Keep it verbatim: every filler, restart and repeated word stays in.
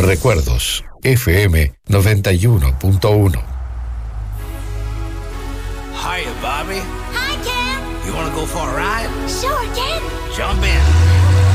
Recuerdos, F M noventa y uno punto uno. Hiya, Bobby. Hi, Ken. You want to go for a ride? Sure, Ken. Jump in.